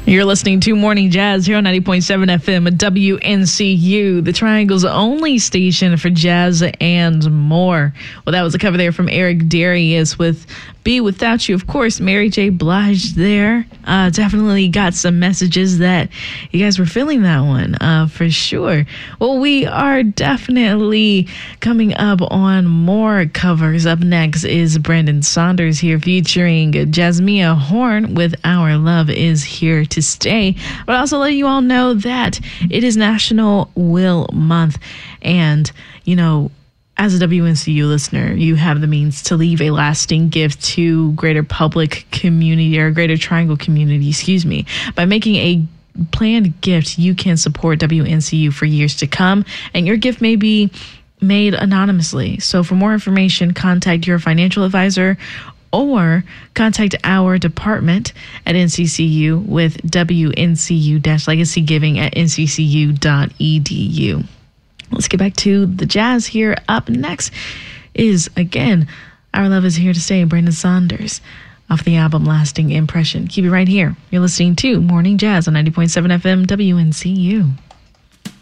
You're listening to Morning Jazz here on 90.7 FM WNCU, the Triangle's only station for jazz and more. Well, that was a cover there from Eric Darius with Be Without You. Of course, Mary J. Blige there. Definitely got some messages that you guys were feeling that one for sure. Well, we are definitely coming up on more covers. Up next is Brandon Saunders here featuring Jasmia Horn with Our Love Is Here to Stay. But also let you all know that it is National Will Month. And, you know, as a WNCU listener, you have the means to leave a lasting gift to greater public community or greater Triangle community, by making a planned gift. You can support WNCU for years to come, and your gift may be made anonymously. So for more information, contact your financial advisor or contact our department at NCCU with WNCU-Legacy Giving at nccu.edu. Let's get back to the jazz here. Up next is, again, Our Love Is Here to Stay, Brandon Saunders, off the album Lasting Impression. Keep it right here. You're listening to Morning Jazz on 90.7 FM WNCU.